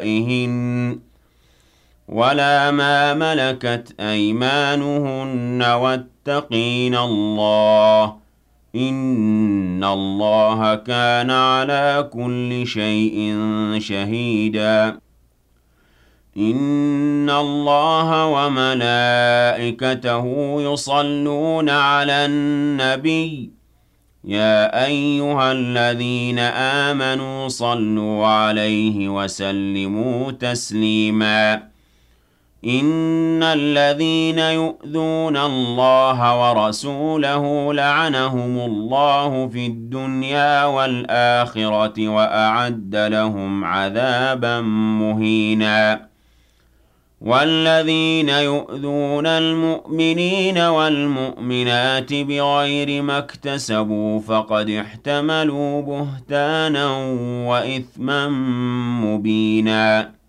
نسائهن ولا ما ملكت أيمانهن واتقين الله إن الله كان على كل شيء شهيدا إن الله وملائكته يصلون على النبي يا أيها الذين آمنوا صلوا عليه وسلموا تسليما إن الذين يؤذون الله ورسوله لعنهم الله في الدنيا والآخرة وأعد لهم عذابا مهينا والذين يؤذون المؤمنين والمؤمنات بغير ما اكتسبوا فقد احتملوا بهتانا وإثما مبينا